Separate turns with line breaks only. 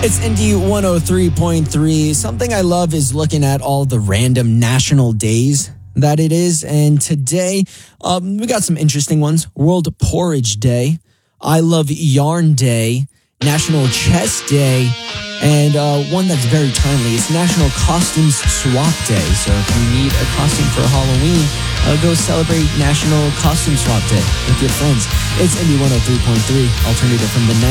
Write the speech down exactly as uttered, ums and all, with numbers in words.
It's Indie one oh three point three. Something I love is looking at all the random national days that it is. And today, um, we got some interesting ones. World Porridge Day, I Love Yarn Day, National Chess Day, and uh, one that's very timely is National Costumes Swap Day. So if you need a costume for Halloween, uh, go celebrate National Costume Swap Day with your friends. It's Indie one oh three point three, alternative from the night.